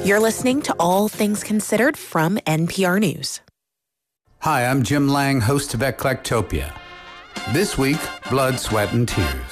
You're listening to All Things Considered from NPR News. Hi, I'm Jim Lang, host of Eclectopia. This week, Blood, Sweat, and Tears.